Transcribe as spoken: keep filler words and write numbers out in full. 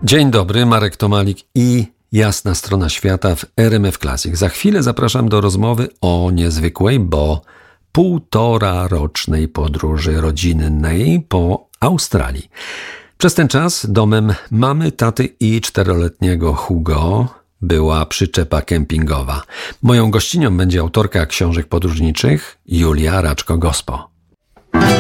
Dzień dobry, Marek Tomalik i Jasna Strona Świata w R M F Classic. Za chwilę zapraszam do rozmowy o niezwykłej, bo półtora rocznej podróży rodzinnej po Australii. Przez ten czas domem mamy, taty i czteroletniego Hugo była przyczepa kempingowa. Moją gościnią będzie autorka książek podróżniczych Julia Raczko-Gospo.